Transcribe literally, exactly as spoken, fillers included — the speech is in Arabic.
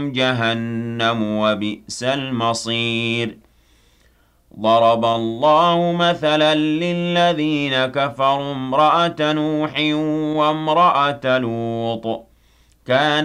جهنم وبئس المصير ضرب الله مثلا للذين كفروا امرأة نوح وامرأة لوط كان